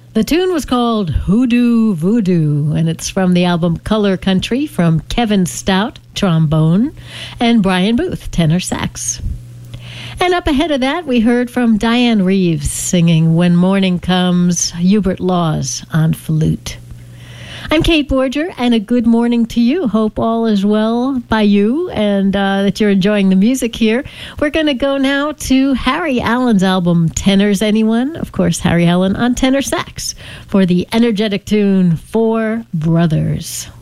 The tune was called Hoodoo Voodoo, and it's from the album Color Country from Kevin Stout, trombone, and Brian Booth, tenor sax. And up ahead of that, we heard from Diane Reeves singing When Morning Comes, Hubert Laws on flute. I'm Kate Borger, and a good morning to you. Hope all is well by you and that you're enjoying the music here. We're going to go now to Harry Allen's album, Tenors Anyone? Of course, Harry Allen on tenor sax for the energetic tune Four Brothers.